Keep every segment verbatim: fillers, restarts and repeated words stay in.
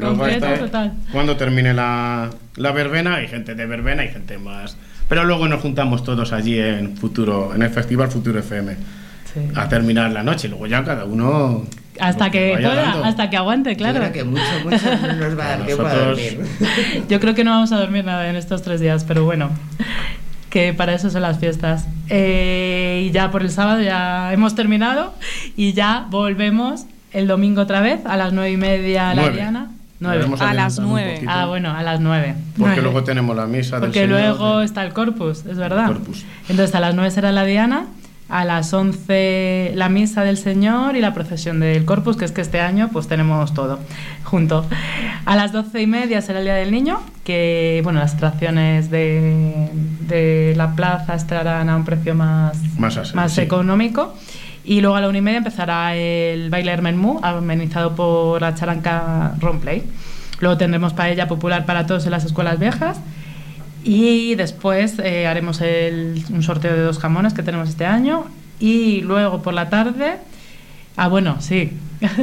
Luego completo, está, total. cuando termine la, la verbena, hay gente de verbena y gente más. Pero luego nos juntamos todos allí en Futuro, en el Festival Futuro F M, sí, a terminar la noche. Luego ya cada uno... Hasta que pueda, dando. hasta que aguante, claro. Yo creo que mucho, mucho no nos va a dar tiempo a dormir. Yo creo que no vamos a dormir nada en estos tres días, pero bueno, que para eso son las fiestas. Eh, y ya por el sábado ya hemos terminado y ya volvemos el domingo otra vez a las nueve y media a la Diana. Nueve. A las nueve. Ah, bueno, a las nueve. Porque nueve. luego tenemos la misa del Porque Señor. Porque luego de... está el Corpus, es verdad. El Corpus. Entonces a las nueve será la Diana. A las once la misa del Señor y la procesión del Corpus, que es que este año pues tenemos todo junto. A las doce y media será el Día del Niño, que bueno, las atracciones de, de la plaza estarán a un precio más, más, así, más sí. económico. Y luego a la una y media empezará el baile Hermenmú, amenizado por la charanca Romplay. Luego tendremos paella popular para todos en las escuelas viejas. Y después eh, haremos el, un sorteo de dos jamones que tenemos este año. Y luego por la tarde... Ah, bueno, sí.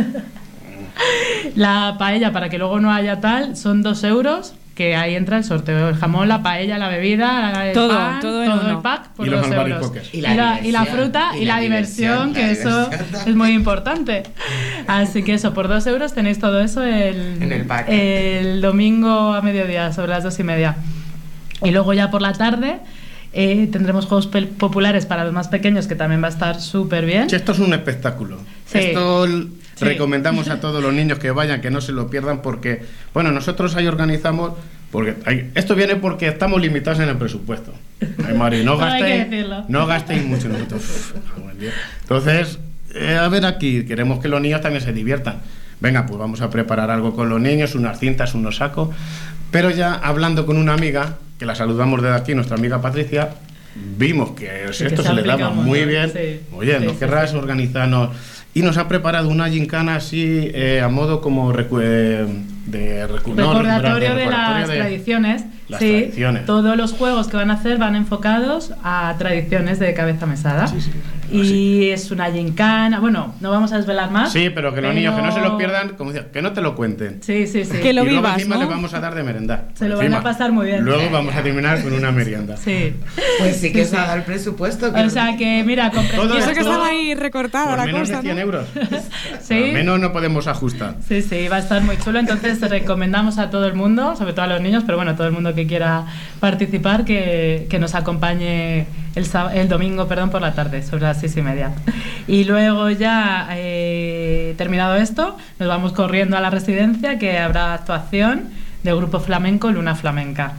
La paella, para que luego no haya tal, son dos euros, que ahí entra el sorteo. El jamón, la paella, la bebida, el todo, pan, todo, todo el pack por y dos los euros. Y la, y, la, y la fruta y, y la, la diversión, diversión, que la eso diversión es muy importante. Así que eso, por dos euros tenéis todo eso el, en el, pack. el domingo a mediodía, sobre las dos y media. Y luego ya por la tarde eh, tendremos juegos populares para los más pequeños, que también va a estar súper bien. Sí, esto es un espectáculo. Sí. Esto sí. Recomendamos a todos los niños que vayan, que no se lo pierdan, porque, bueno, nosotros ahí organizamos, porque hay, esto viene porque estamos limitados en el presupuesto. Ay, Mari, no gastéis, no gastéis mucho en esto. Entonces, eh, a ver aquí, queremos que los niños también se diviertan. Venga, pues vamos a preparar algo con los niños, unas cintas, unos sacos. Pero ya hablando con una amiga, que la saludamos desde aquí, nuestra amiga Patricia, vimos que sí, esto que se, se le daba muy bien. Sí, Oye, sí, ¿no sí, querrás sí. organizarnos? Y nos ha preparado una gincana así, eh, a modo como recu eh, de recu recordatorio, no, de, de, de las de tradiciones. Las sí, tradiciones. Todos los juegos que van a hacer van enfocados a tradiciones de cabeza mesada. Sí, sí. Y sí. es una gincana. Bueno, no vamos a desvelar más. Sí, pero que los pero... niños que no se lo pierdan, como decía, que no te lo cuenten. Sí, sí, sí. Que lo y vivas, luego encima ¿no? les vamos a dar de merendar. Se lo encima. van a pasar muy bien. Luego vamos a terminar con una merienda. Sí. Pues sí que sí, se ha dado el presupuesto. Que o sea que, mira, con todo eso que estaba ahí recortada la menos cosa, de cien ¿no? euros. Sí. Al menos no podemos ajustar. Sí, sí, va a estar muy chulo. Entonces recomendamos a todo el mundo, sobre todo a los niños, pero bueno, todo el mundo que quiera participar, que, que nos acompañe el, el domingo, perdón, por la tarde, sobre las seis y media. Y luego ya, eh, terminado esto, nos vamos corriendo a la residencia, que habrá actuación del grupo flamenco Luna Flamenca.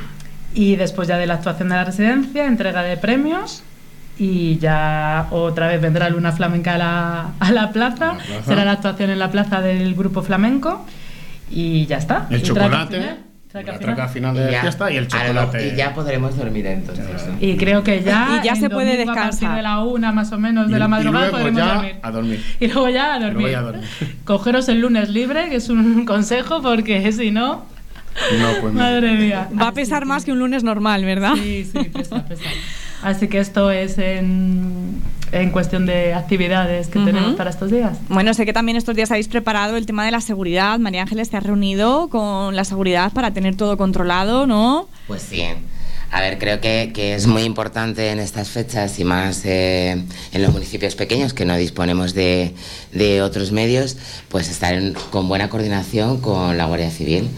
Y después ya de la actuación de la residencia, entrega de premios. Y ya otra vez vendrá Luna Flamenca a la, a la plaza. La plaza. Será la actuación en la plaza del grupo flamenco. Y ya está. El y chocolate. Traca final, la traca final de ya, fiesta y el chocolate. Y ya podremos dormir entonces. Y creo que ya. Y ya se puede descansar. A partir de la una más o menos de y, la madrugada y luego podremos ya dormir. A dormir. Y luego ya a dormir. Ya a dormir. Cogeros el lunes libre, que es un consejo, porque si no. No, pues madre mía. Va a pesar Así más que, que un lunes normal, ¿verdad? Sí, sí, pesa, pesa. Así que esto es en, en cuestión de actividades que uh-huh. tenemos para estos días. Bueno, sé que también estos días habéis preparado el tema de la seguridad. María Ángeles, te has reunido con la seguridad para tener todo controlado, ¿no? Pues sí. A ver, creo que, que es muy importante en estas fechas y más eh, en los municipios pequeños que no disponemos de, de otros medios, pues estar en, con buena coordinación con la Guardia Civil.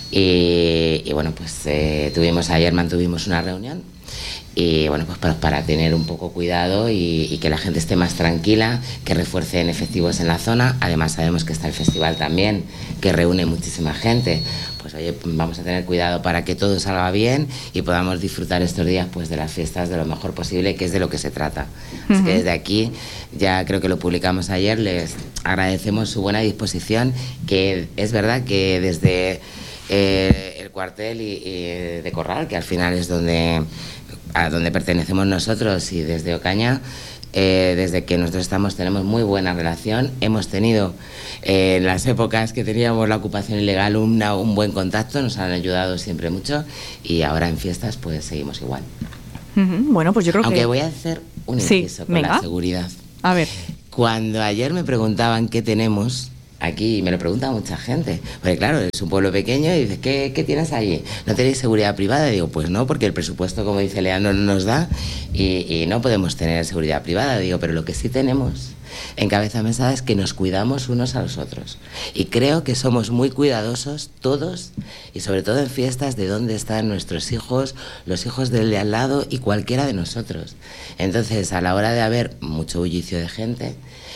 Y, y bueno, pues eh, tuvimos ayer, mantuvimos una reunión. Y bueno, pues para, para tener un poco cuidado y, y que la gente esté más tranquila, que refuercen efectivos en la zona. Además sabemos que está el festival también, que reúne muchísima gente. Pues oye, vamos a tener cuidado para que todo salga bien y podamos disfrutar estos días pues de las fiestas de lo mejor posible, que es de lo que se trata. Uh-huh. Así que desde aquí, ya creo que lo publicamos ayer, les agradecemos su buena disposición, que es verdad que desde eh, el cuartel y, y de Corral, que al final es donde... a donde pertenecemos nosotros, y desde Ocaña, eh, desde que nosotros estamos tenemos muy buena relación. Hemos tenido eh, en las épocas que teníamos la ocupación ilegal una, un buen contacto, nos han ayudado siempre mucho, y ahora en fiestas pues seguimos igual. Uh-huh. Bueno, pues yo creo Aunque que... voy a hacer un sí, inciso con venga. la seguridad. A ver. Cuando ayer me preguntaban qué tenemos, aquí, me lo pregunta mucha gente, porque claro, es un pueblo pequeño y dices, ¿qué, qué tienes allí? ¿No tenéis seguridad privada? Y digo, pues no, porque el presupuesto, como dice Leandro, no nos da y, y no podemos tener seguridad privada. Digo, pero lo que sí tenemos en Cabeza Mesada es que nos cuidamos unos a los otros. Y creo que somos muy cuidadosos todos, y sobre todo en fiestas, de dónde están nuestros hijos, los hijos del de al lado y cualquiera de nosotros. Entonces, a la hora de haber mucho bullicio de gente,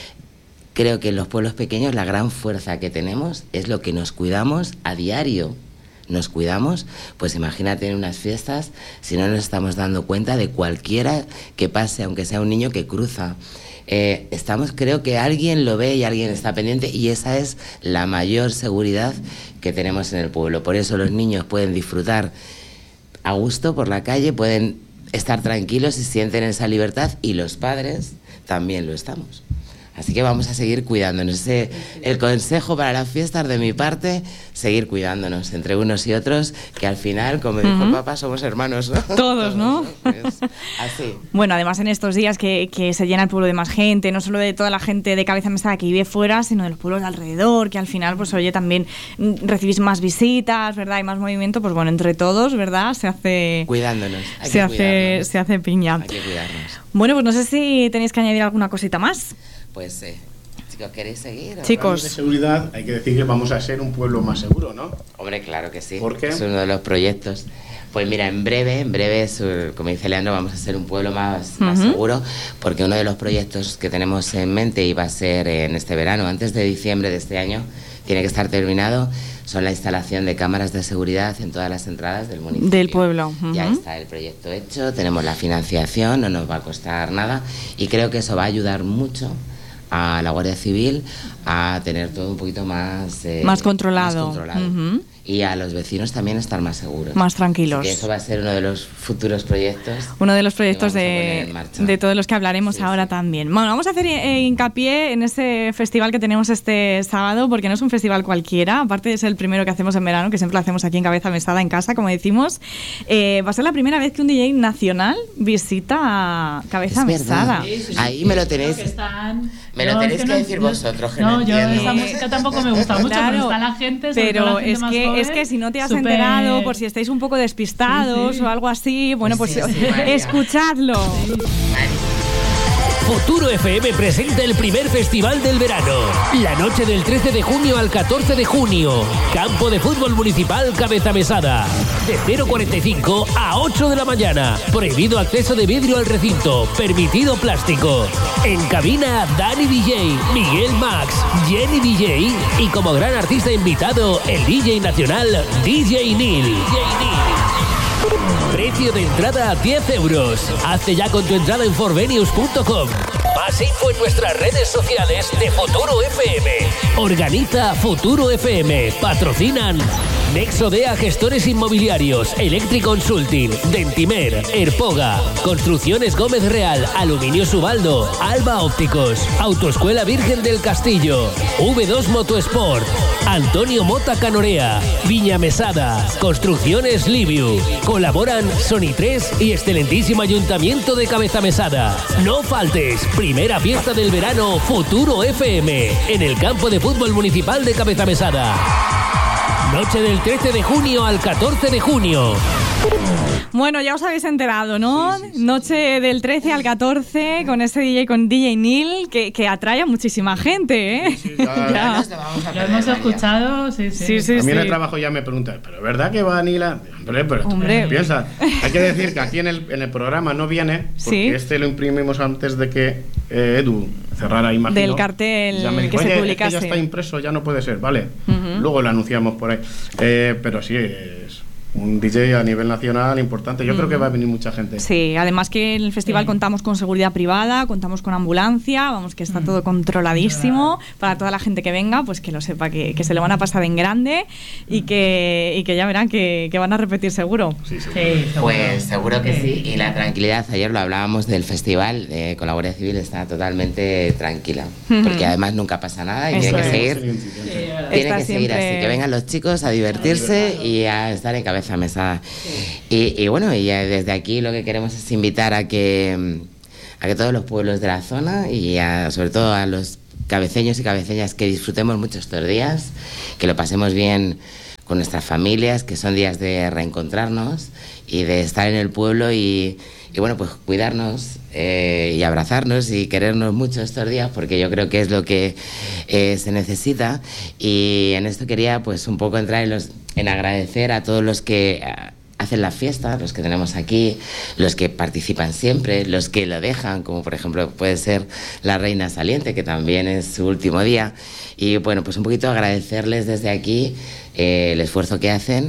creo que en los pueblos pequeños la gran fuerza que tenemos es lo que nos cuidamos a diario. Nos cuidamos, pues imagínate en unas fiestas, si no nos estamos dando cuenta de cualquiera que pase, aunque sea un niño que cruza. Eh, estamos, creo que alguien lo ve y alguien está pendiente, y esa es la mayor seguridad que tenemos en el pueblo. Por eso los niños pueden disfrutar a gusto por la calle, pueden estar tranquilos y sienten esa libertad, y los padres también lo estamos. Así que vamos a seguir cuidándonos. Ese, el consejo para las fiestas de mi parte, seguir cuidándonos entre unos y otros, que al final, como dijo uh-huh. papá, somos hermanos, ¿no? Todos, ¿no? Pues, así. Bueno, además en estos días que, que se llena el pueblo de más gente, no solo de toda la gente de Cabeza Mesada que vive fuera, sino de los pueblos de alrededor, que al final, pues oye, también recibís más visitas, ¿verdad? Hay más movimiento, pues bueno, entre todos, ¿verdad? Se hace... Cuidándonos. Hay se que hace, cuidarnos. se hace piña. Hay que cuidarnos. Bueno, pues no sé si tenéis que añadir alguna cosita más. Pues, eh, chicos, ¿queréis seguir? Chicos. De seguridad, hay que decir que vamos a ser un pueblo más seguro, ¿no? Hombre, claro que sí. ¿Por qué? Es uno de los proyectos. Pues mira, en breve, en breve, como dice Leandro, vamos a ser un pueblo más, uh-huh. más seguro, porque uno de los proyectos que tenemos en mente, y va a ser en este verano, antes de diciembre de este año, tiene que estar terminado, son la instalación de cámaras de seguridad en todas las entradas del municipio. Del pueblo. Uh-huh. Ya está el proyecto hecho, tenemos la financiación, no nos va a costar nada, y creo que eso va a ayudar mucho a la Guardia Civil a tener todo un poquito más, eh, más controlado, más controlado. Uh-huh. Y a los vecinos también estar más seguros, más tranquilos. Así que eso va a ser uno de los futuros proyectos, uno de los proyectos de, de todos los que hablaremos sí, ahora sí. también. Bueno, vamos a hacer eh, hincapié en ese festival que tenemos este sábado, porque no es un festival cualquiera, aparte de ser el primero que hacemos en verano, que siempre lo hacemos aquí en Cabeza Mesada, en casa, como decimos. Eh, va a ser la primera vez que un D J nacional visita a Cabeza es Mesada. Sí, sí, sí. Ahí me lo tenéis, están... me lo no, tenéis que, que no, decir yo, vosotros. Que no, no yo esa música tampoco me gusta mucho, claro, pero está la gente, pero la gente es más que joven, es que si no te has super... enterado, por si estáis un poco despistados sí, sí. o algo así, bueno, pues sí, sí, escuchadlo. Sí. Futuro F M presenta el primer festival del verano. La noche del trece de junio al catorce de junio. Campo de fútbol municipal Cabeza Mesada. De cero cuarenta y cinco a ocho de la mañana. Prohibido acceso de vidrio al recinto. Permitido plástico. En cabina, Dani D J, Miguel Max, Jenny D J y como gran artista invitado, el D J nacional D J Neil. D J Neil. Precio de entrada diez euros. Hazte ya con tu entrada en forvenius punto com. Más info en nuestras redes sociales de Futuro F M. Organiza Futuro F M. Patrocinan Nexodea Gestores Inmobiliarios, Electric Consulting, Dentimer, Erpoga, Construcciones Gómez Real, Aluminio Subaldo, Alba Ópticos, Autoescuela Virgen del Castillo, V dos Motosport, Antonio Mota Canorea, Viña Mesada, Construcciones Liviu. Colaboran Sony tres y excelentísimo Ayuntamiento de Cabeza Mesada. No faltes, primera fiesta del verano Futuro F M, en el campo de fútbol municipal de Cabeza Mesada. Noche del trece de junio al catorce de junio. Bueno, ya os habéis enterado, ¿no? Sí, sí, sí. Noche del trece al catorce con ese D J, con D J Neil, que, que atrae a muchísima gente, ¿eh? Sí, sí, ya, ya. Ya. Lo hemos escuchado, sí, sí. sí, sí a mí sí. en el trabajo ya me preguntan, ¿pero es verdad que va Neil? Hombre, pero Hombre. piensa. Hay que decir que aquí en el, en el programa no viene, porque ¿sí? este lo imprimimos antes de que eh, Edu cerrara, imagino. Del cartel ya me dijo, que se oye, publicase. Es que ya está impreso, ya no puede ser, vale. Uh-huh. Luego lo anunciamos por ahí. Eh, pero sí, es un D J a nivel nacional importante. Yo mm. creo que va a venir mucha gente. Sí, además que en el festival sí. contamos con seguridad privada, contamos con ambulancia, vamos, que está mm. todo controladísimo. Para toda la gente que venga, pues que lo sepa, que, que se lo van a pasar en grande y que, y que ya verán que, que van a repetir seguro. Sí, seguro. Sí, seguro. Pues seguro que sí. Y la tranquilidad, ayer lo hablábamos del festival, eh, con la Guardia Civil está totalmente tranquila. Mm-hmm. Porque además nunca pasa nada y Eso tiene que es. seguir. Sí, sí. Tiene está que seguir así, que vengan los chicos a divertirse y a estar en Cabeza Mesada. Sí. Y, y bueno, y desde aquí lo que queremos es invitar a que a que todos los pueblos de la zona y a, sobre todo a los cabeceños y cabeceñas, que disfrutemos mucho estos días, que lo pasemos bien con nuestras familias, que son días de reencontrarnos y de estar en el pueblo y, y bueno, pues cuidarnos eh, y abrazarnos y querernos mucho estos días, porque yo creo que es lo que eh, se necesita. Y en esto quería pues un poco entrar en, los, en agradecer a todos los que hacen la fiesta, los que tenemos aquí, los que participan siempre, los que lo dejan, como por ejemplo puede ser la Reina Saliente, que también es su último día. Y bueno, pues un poquito agradecerles desde aquí eh, el esfuerzo que hacen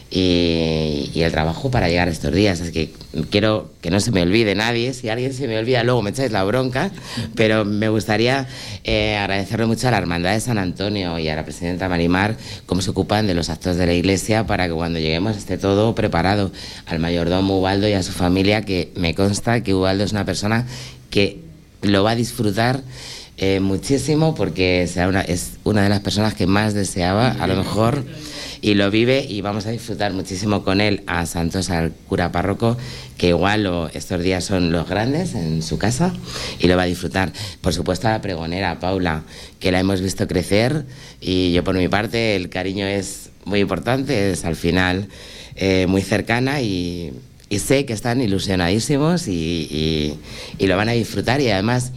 y, y el trabajo para llegar a estos días. Así que quiero que no se me olvide nadie. Si alguien se me olvida, luego me echáis la bronca, pero me gustaría eh, agradecerle mucho a la Hermandad de San Antonio y a la presidenta Marimar cómo se ocupan de los actos de la iglesia para que cuando lleguemos esté todo preparado. Al mayordomo Ubaldo y a su familia, que me consta que Ubaldo es una persona que lo va a disfrutar Eh, muchísimo, porque será una, es una de las personas que más deseaba, a lo mejor, y lo vive, y vamos a disfrutar muchísimo con él. A Santos, al cura párroco, que igual lo, estos días son los grandes en su casa, y lo va a disfrutar. Por supuesto a la pregonera, a Paula, que la hemos visto crecer, y yo por mi parte el cariño es muy importante, es al final eh, muy cercana, y, y sé que están ilusionadísimos y, y, y lo van a disfrutar. Y además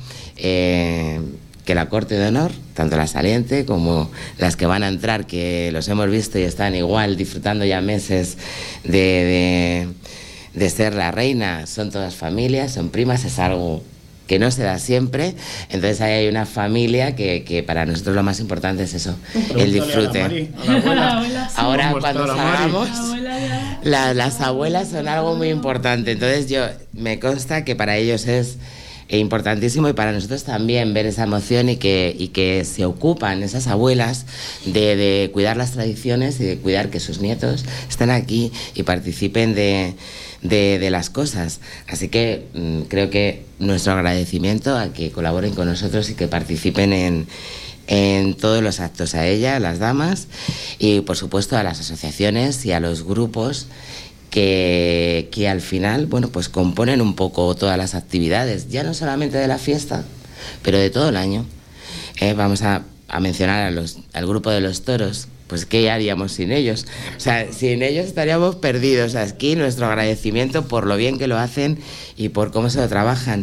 Eh, que la corte de honor, tanto la saliente como las que van a entrar, que los hemos visto y están igual disfrutando ya meses de, de, de ser la reina, son todas familias, son primas, es algo que no se da siempre. Entonces ahí hay una familia que, que para nosotros lo más importante es eso, el disfrute. A la abuela. abuela, sí. Ahora cuando salgamos, Abuela, la, las abuelas son algo muy importante. Entonces yo me consta que para ellos es importantísimo, y para nosotros también ver esa emoción y que, y que se ocupan esas abuelas de, de cuidar las tradiciones y de cuidar que sus nietos estén aquí y participen de, de, de las cosas. Así que mmm, creo que nuestro agradecimiento a que colaboren con nosotros y que participen en, en todos los actos, a ella, a las damas, y por supuesto a las asociaciones y a los grupos Que, que al final, bueno, pues componen un poco todas las actividades, ya no solamente de la fiesta, pero de todo el año. Eh, vamos a, a mencionar a los, al grupo de los toros, pues ¿qué haríamos sin ellos? O sea, sin ellos estaríamos perdidos. Aquí nuestro agradecimiento por lo bien que lo hacen y por cómo se lo trabajan.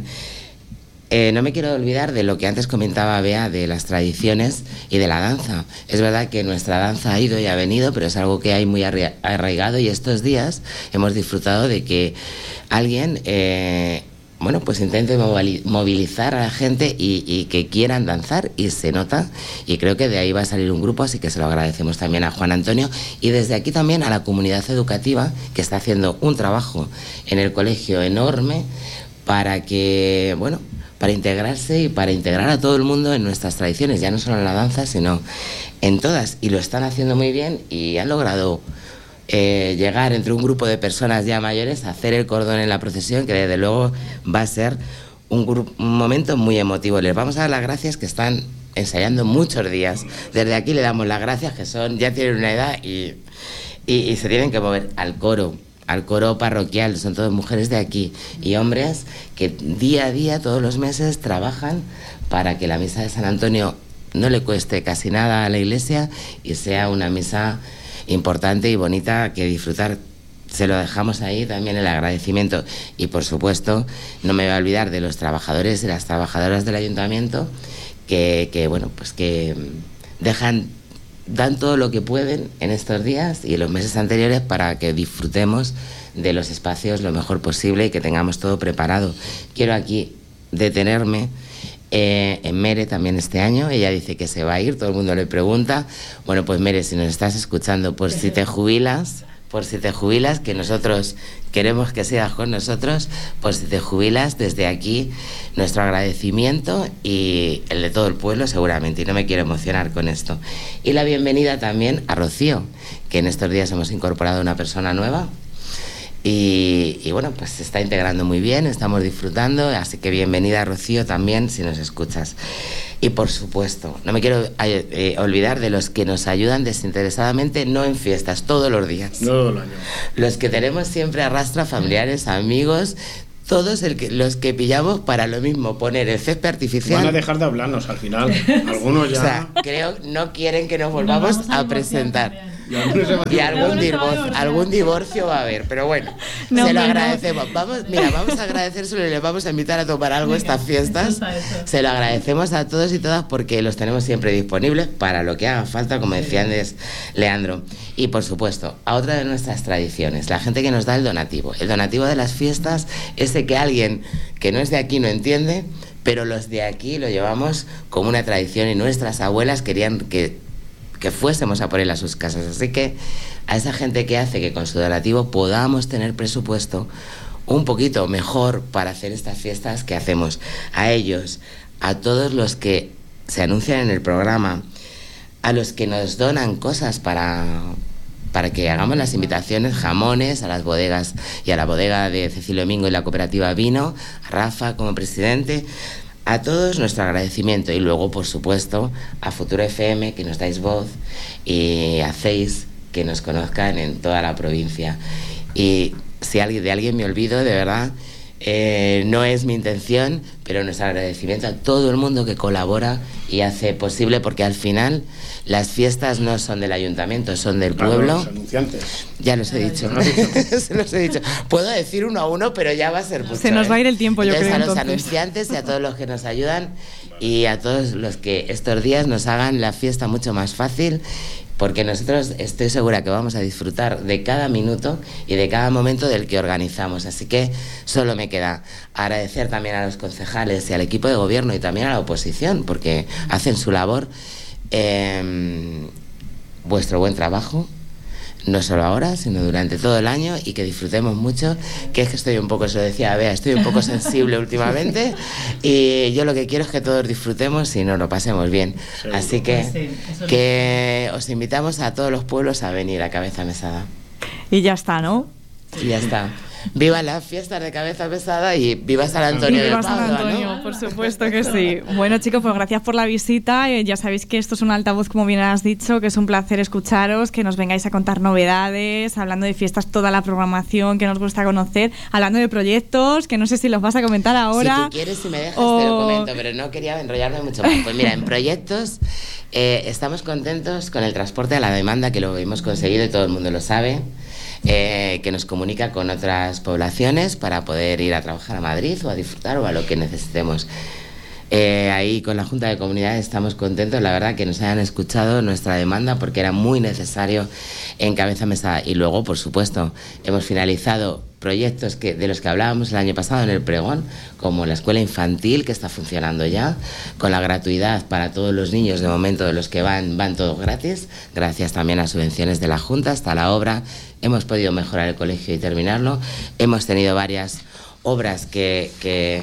Eh, no me quiero olvidar de lo que antes comentaba Bea, de las tradiciones y de la danza. Es verdad que nuestra danza ha ido y ha venido, pero es algo que hay muy arraigado, y estos días hemos disfrutado de que alguien eh, bueno, pues intente movilizar a la gente y, y que quieran danzar, y se nota, y creo que de ahí va a salir un grupo, así que se lo agradecemos también a Juan Antonio, y desde aquí también a la comunidad educativa, que está haciendo un trabajo en el colegio enorme para que, bueno, para integrarse y para integrar a todo el mundo en nuestras tradiciones, ya no solo en la danza, sino en todas, y lo están haciendo muy bien, y han logrado eh, llegar entre un grupo de personas ya mayores a hacer el cordón en la procesión, que desde luego va a ser un, grupo, un momento muy emotivo. Les vamos a dar las gracias, que están ensayando muchos días. Desde aquí le damos las gracias, que son, ya tienen una edad y, y, y se tienen que mover. Al coro, al coro parroquial, son todas mujeres de aquí y hombres que día a día, todos los meses, trabajan para que la misa de San Antonio no le cueste casi nada a la iglesia y sea una misa importante y bonita que disfrutar. Se lo dejamos ahí también el agradecimiento, y por supuesto no me voy a olvidar de los trabajadores y las trabajadoras del ayuntamiento que, que bueno, pues que dejan dan todo lo que pueden en estos días y en los meses anteriores para que disfrutemos de los espacios lo mejor posible y que tengamos todo preparado. Quiero aquí detenerme eh, en Mere también este año. Ella dice que se va a ir, todo el mundo le pregunta. Bueno, pues Mere, si nos estás escuchando, por si te jubilas, por si te jubilas, que nosotros queremos que sigas con nosotros, por si te jubilas, desde aquí nuestro agradecimiento y el de todo el pueblo seguramente, y no me quiero emocionar con esto. Y la bienvenida también a Rocío, que en estos días hemos incorporado una persona nueva y, y bueno, pues se está integrando muy bien, estamos disfrutando, así que bienvenida Rocío también, si nos escuchas. Y por supuesto, no me quiero eh, olvidar de los que nos ayudan desinteresadamente, no en fiestas, todos los días. Todo el año. Los que tenemos siempre a rastra, familiares, amigos, todos el que, los que pillamos para lo mismo, poner el césped artificial. Van a dejar de hablarnos al final. Algunos ya. O sea, creo no quieren que nos volvamos nos a, a presentar. También. Y algún divorcio, algún divorcio va a haber, pero bueno, no, se lo agradecemos. Vamos, mira, vamos a agradecérselo y les vamos a invitar a tomar algo estas fiestas. Se lo agradecemos a todos y todas porque los tenemos siempre disponibles para lo que haga falta, como decía antes Leandro. Y por supuesto, a otra de nuestras tradiciones, la gente que nos da el donativo. El donativo de las fiestas, ese que alguien que no es de aquí no entiende, pero los de aquí lo llevamos como una tradición y nuestras abuelas querían que que fuésemos a por él a sus casas. Así que a esa gente que hace que con su donativo podamos tener presupuesto un poquito mejor para hacer estas fiestas que hacemos. A ellos, a todos los que se anuncian en el programa, a los que nos donan cosas para, para que hagamos las invitaciones, jamones, a las bodegas y a la bodega de Cecilio Domingo y la cooperativa Vino, a Rafa como presidente. A todos nuestro agradecimiento y luego, por supuesto, a Futuro F M, que nos dais voz, y hacéis que nos conozcan en toda la provincia. Y si alguien, de alguien me olvido, de verdad, eh, no es mi intención, pero nuestro agradecimiento a todo el mundo que colabora y hace posible, porque al final las fiestas no son del ayuntamiento, son del claro, pueblo. Los anunciantes. Ya los he dicho. Se los he dicho. Puedo decir uno a uno, pero ya va a ser mucho. Se nos va a ir el tiempo, yo entonces, creo. A los entonces. anunciantes y a todos los que nos ayudan y a todos los que estos días nos hagan la fiesta mucho más fácil, porque nosotros estoy segura que vamos a disfrutar de cada minuto y de cada momento del que organizamos. Así que solo me queda agradecer también a los concejales y al equipo de gobierno y también a la oposición, porque hacen su labor. Eh, vuestro buen trabajo, no solo ahora, sino durante todo el año, y que disfrutemos mucho, que es que estoy un poco, eso decía Bea, estoy un poco sensible últimamente, y yo lo que quiero es que todos disfrutemos y nos lo pasemos bien. Sí. Así que, sí, que os invitamos a todos los pueblos a venir a Cabeza Mesada. Y ya está, ¿no? Y ya está. Viva las fiestas de Cabeza Pesada y viva San Antonio y viva del San Padua, Antonio, ¿no? por supuesto que sí. Bueno, chicos, pues gracias por la visita. Eh, ya sabéis que esto es un altavoz, como bien has dicho, que es un placer escucharos, que nos vengáis a contar novedades, hablando de fiestas, toda la programación que nos gusta conocer, hablando de proyectos, que no sé si los vas a comentar ahora. Si tú quieres, si me dejas, o... te lo comento, pero no quería enrollarme mucho más. Pues mira, en proyectos eh, estamos contentos con el transporte a la demanda, que lo hemos conseguido y todo el mundo lo sabe. Eh, que nos comunica con otras poblaciones para poder ir a trabajar a Madrid o a disfrutar o a lo que necesitemos. Eh, ahí con la Junta de Comunidades estamos contentos, la verdad, que nos hayan escuchado nuestra demanda, porque era muy necesario en Cabeza Mesada. Y luego, por supuesto, hemos finalizado proyectos que, de los que hablábamos el año pasado en el pregón, como la escuela infantil, que está funcionando ya, con la gratuidad para todos los niños, de momento de los que van, van todos gratis, gracias también a subvenciones de la Junta, hasta la obra. Hemos podido mejorar el colegio y terminarlo. Hemos tenido varias obras que, que,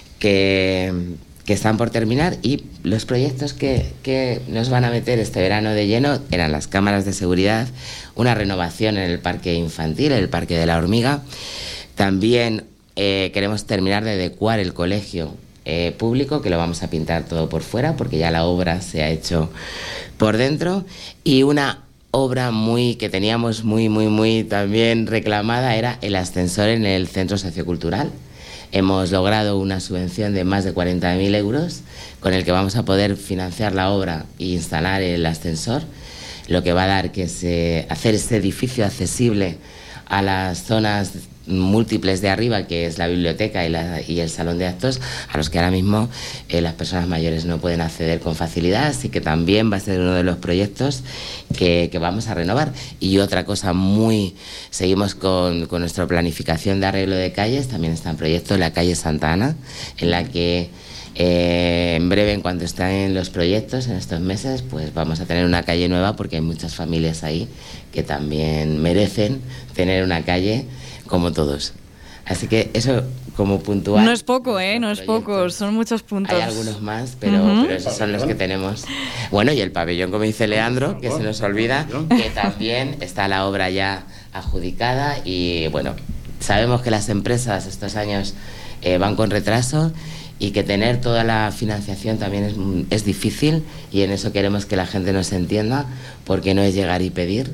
que, que están por terminar, y los proyectos que, que nos van a meter este verano de lleno eran las cámaras de seguridad, una renovación en el parque infantil, el Parque de la Hormiga. También eh, queremos terminar de adecuar el colegio eh, público, que lo vamos a pintar todo por fuera, porque ya la obra se ha hecho por dentro. Y una obra muy que teníamos muy, muy, muy también reclamada era el ascensor en el centro sociocultural. Hemos logrado una subvención de más de cuarenta mil euros con el que vamos a poder financiar la obra e instalar el ascensor, lo que va a dar que se, hacer este edificio accesible a las zonas múltiples de arriba, que es la biblioteca y, la, y el salón de actos, a los que ahora mismo eh, las personas mayores no pueden acceder con facilidad. Así que también va a ser uno de los proyectos que, que vamos a renovar. Y otra cosa muy... Seguimos con, con nuestra planificación de arreglo de calles. También está en proyecto la calle Santa Ana, en la que eh, en breve, en cuanto estén los proyectos, en estos meses, pues vamos a tener una calle nueva, porque hay muchas familias ahí que también merecen tener una calle como todos. Así que eso como puntual. No es poco, ¿eh? No es poco, son muchos puntos. Hay algunos más, pero, uh-huh. pero esos son los que tenemos. Bueno, y el pabellón, como dice Leandro, que se nos olvida, que también está la obra ya adjudicada. Y bueno, sabemos que las empresas estos años eh, van con retraso, y que tener toda la financiación también es, es difícil, y en eso queremos que la gente nos entienda, porque no es llegar y pedir,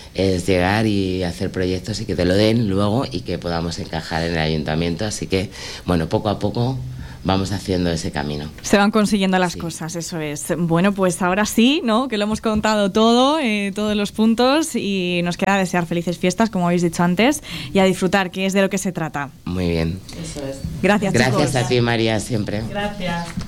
es llegar y hacer proyectos y que te lo den luego y que podamos encajar en el ayuntamiento. Así que, bueno, poco a poco vamos haciendo ese camino. Se van consiguiendo las sí. cosas, eso es. Bueno, pues ahora sí, ¿no? Que lo hemos contado todo, eh, todos los puntos, y nos queda desear felices fiestas, como habéis dicho antes, y a disfrutar, que es de lo que se trata. Muy bien. Eso es. Gracias, Gracias chicos. a ti, María, siempre. Gracias.